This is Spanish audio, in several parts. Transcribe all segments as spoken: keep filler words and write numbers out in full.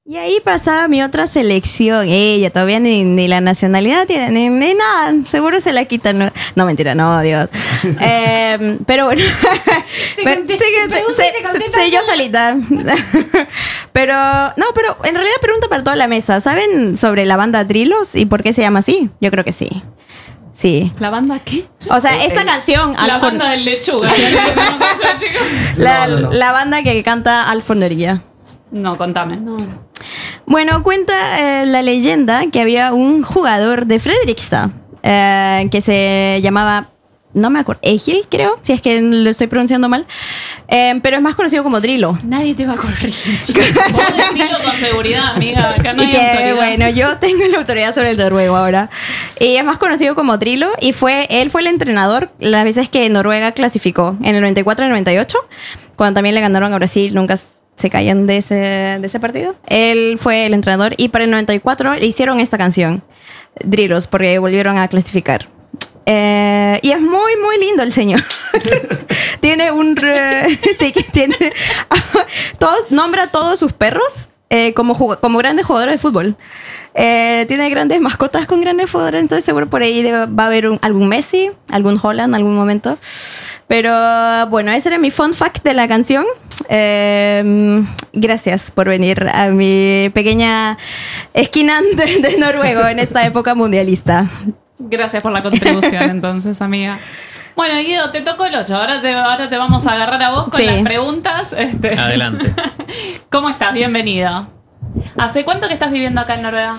Y ahí pasaba mi otra selección. Ella todavía ni, ni la nacionalidad tiene, ni, ni nada. Seguro se la quitan. No, no mentira, no, Dios. eh, pero bueno. Se conté, sí, se se, se, se, se, se yo solita. Pero, no, pero en realidad pregunta para toda la mesa. ¿Saben sobre la banda Drillos y por qué se llama así? Yo creo que sí. Sí. ¿La banda qué? O sea, esta eh, canción... La Alfor... banda del lechuga. la, no, no, no. la banda que canta Alfornería. No, contame. No. Bueno, cuenta eh, la leyenda que había un jugador de Fredrikstad eh, que se llamaba, no me acuerdo, Egil, creo, si es que lo estoy pronunciando mal, eh, pero es más conocido como Drillo. Nadie te va a corregir. Vos decilo con seguridad, amiga. Acá no hay y que, autoridad. Bueno, yo tengo la autoridad sobre el noruego ahora. Y es más conocido como Drillo y fue, él fue el entrenador las veces que Noruega clasificó, en el noventa y cuatro y el noventa y ocho, cuando también le ganaron a Brasil, nunca se caían de ese, de ese partido. Él fue el entrenador y para el noventa y cuatro le hicieron esta canción, Drillos, porque volvieron a clasificar. Eh, y es muy, muy lindo el señor. Tiene un... Re, sí, que tiene... todos, nombra a todos sus perros eh, como, como grandes jugadores de fútbol. Eh, tiene grandes mascotas con grandes jugadores, entonces seguro por ahí debe, va a haber un, algún Messi, algún Holland, algún momento. Pero bueno, ese era mi fun fact de la canción. Eh, gracias por venir a mi pequeña esquina de, de Noruego en esta época mundialista. Gracias por la contribución, entonces, amiga. Bueno, Guido, te tocó el ocho. Ahora te, ahora te vamos a agarrar a vos con sí. las preguntas. Este. Adelante. ¿Cómo estás? Bienvenido. ¿Hace cuánto que estás viviendo acá en Noruega?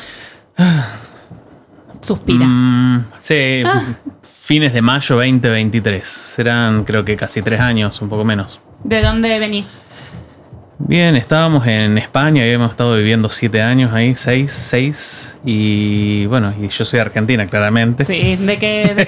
Suspira. Mm, sí, ah. fines de mayo veinte veintitrés. Serán, creo que casi tres años, un poco menos. ¿De dónde venís? Bien, estábamos en España, habíamos estado viviendo siete años ahí, seis, seis. Y bueno, y yo soy de Argentina, claramente. Sí, ¿de qué, de qué